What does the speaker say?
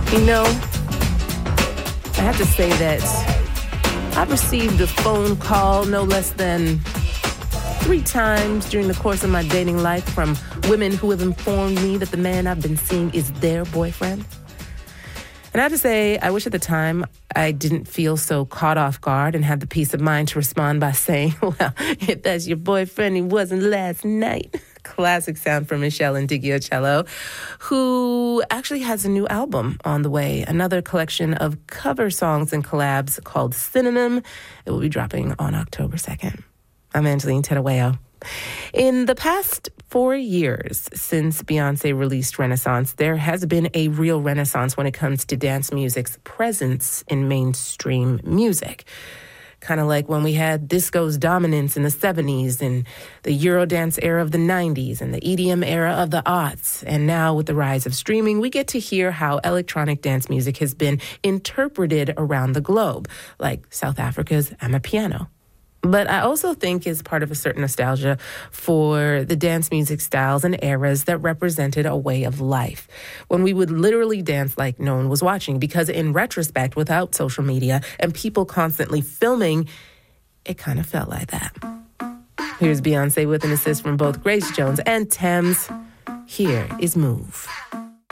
You know, I have to say that I've received a phone call no less than 3 times during the course of my dating life from women who have informed me that the man I've been seeing is their boyfriend. And I have to say, I wish at the time I didn't feel so caught off guard and had the peace of mind to respond by saying, well, if that's your boyfriend, he wasn't last night. Classic sound from Michelle Indigiocello, who actually has a new album on the way, another collection of cover songs and collabs called Synonym. It will be dropping on October 2nd. I'm Angeline Terueo. In the past 4 years since Beyoncé released Renaissance, there has been a real renaissance when it comes to dance music's presence in mainstream music. Kind of like when we had disco's dominance in the 70s and the Eurodance era of the 90s and the EDM era of the aughts. And now with the rise of streaming, we get to hear how electronic dance music has been interpreted around the globe, like South Africa's Amapiano. But I also think is part of a certain nostalgia for the dance music styles and eras that represented a way of life, when we would literally dance like no one was watching, because in retrospect, without social media and people constantly filming, it kind of felt like that. Here's Beyoncé with an assist from both Grace Jones and Tems. Here is Move.